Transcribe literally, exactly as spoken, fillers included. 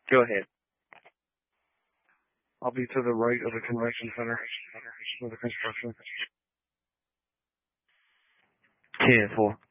Go ahead. I'll be to the right of the convention center for the construction. ten four.